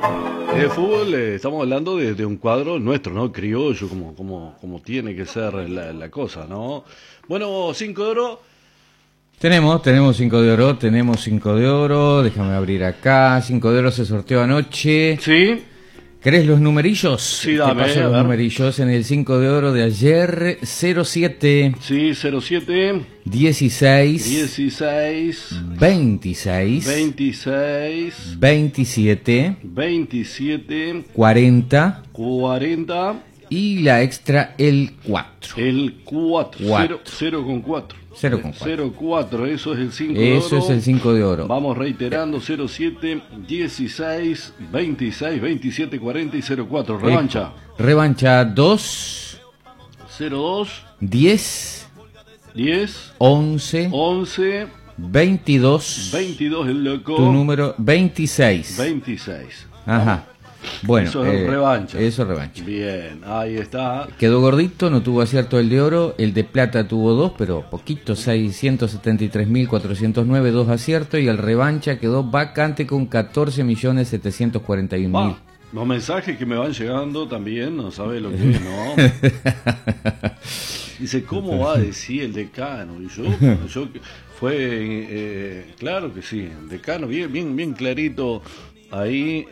De fútbol estamos hablando de un cuadro nuestro, ¿no? Criollo, como tiene que ser la cosa, ¿no? Bueno, 5 de oro. Tenemos 5 de oro, déjame abrir acá, 5 de oro se sorteó anoche. Sí. ¿Querés los numerillos? Sí, dame, Te paso los numerillos en el 5 de oro de ayer, 07. Sí, 07. 16. 16. 26. 26. 27. 27. 40. 40. Y la extra, el 4. El 4. 0 con 4. 0,4, eso es el 5 de oro. Eso es el 5 de oro. Vamos reiterando: 07, 16, 26, 27, 40 y 04. Revancha. Revancha 2, 02, 10, 10, 11, 11, 22, 22, el loco. Tu número 26. 26. Ajá. Bueno, eso es revancha. Eso es revancha. Bien, ahí está. Quedó gordito, no tuvo acierto el de oro. El de plata tuvo 2, pero poquito, 673.409, 2 aciertos. Y el revancha quedó vacante con 14.741.000. Los mensajes que me van llegando también, no sabe lo que es, ¿no? Dice, ¿cómo va a decir el decano? Y yo fue, claro que sí, el decano, bien clarito ahí,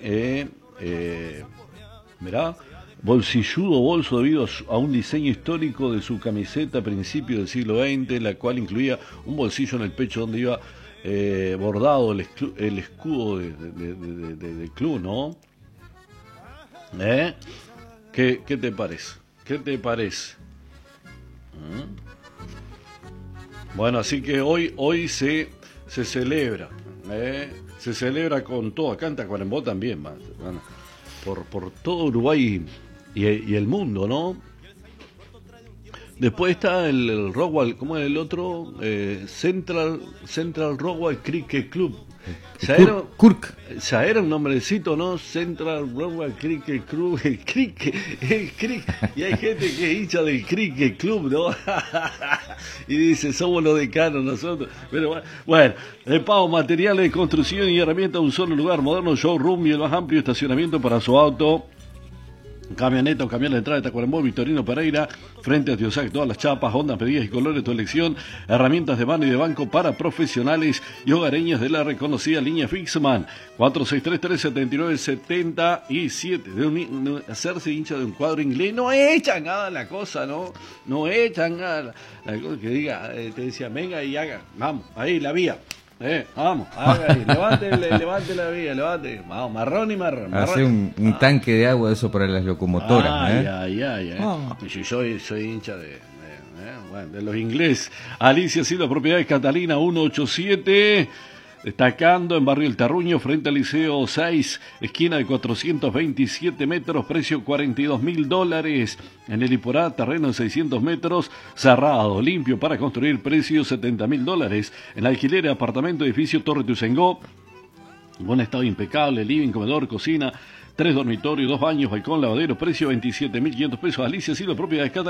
mirá, bolsilludo bolso debido a un diseño histórico de su camiseta a principios del siglo XX, la cual incluía un bolsillo en el pecho donde iba bordado el escudo del club, ¿no? ¿Qué te parece? ¿Qué te parece? Bueno, así que hoy se celebra, se celebra con todo. Acá en Tacuarembó también, por todo Uruguay y el mundo, ¿no? Después está el Rockwall, ¿cómo es el otro? Central Rockwall Cricket Club. Ya era un nombrecito, ¿no? Central Rockwall Cricket Club, el cricket. Y hay gente que es hincha del Cricket Club, ¿no? Y dice, somos los decanos nosotros. Pero bueno, de pago, materiales de construcción y herramientas, un solo lugar, moderno showroom y el más amplio estacionamiento para su auto. Camioneta o camión de entrada de Tacuarembó, Victorino Pereira, frente a Tiosac, todas las chapas, ondas, medidas y colores, tu elección, herramientas de mano y de banco para profesionales y hogareñas de la reconocida línea Fixman, 4633-7977, de hacerse hincha de un cuadro inglés, no echan nada la cosa, no echan nada la cosa que diga, te decía, venga y haga, vamos, ahí la vía. Vamos, haga ahí, levante la vía, levante, vamos, marrón y marrón. Hace un tanque de agua, eso para las locomotoras. Ay. Yo soy hincha de los ingleses. Alicia Silva, propiedades Catalina 187, destacando en Barrio El Terruño, frente al Liceo 6, esquina de 427 metros, precio $42.000. En el Iporá, terreno de 600 metros, cerrado, limpio para construir, precio $70.000. En alquiler, apartamento, edificio Torre Tuzengó, buen estado impecable, living, comedor, cocina, 3 dormitorios, 2 baños, balcón, lavadero, precio $27.500. Alicia Silva, propiedades Catalina.